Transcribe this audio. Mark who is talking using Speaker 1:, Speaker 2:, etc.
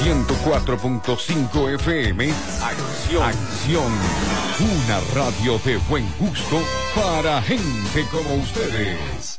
Speaker 1: 104.5 FM. Acción. Una radio de buen gusto para gente como ustedes.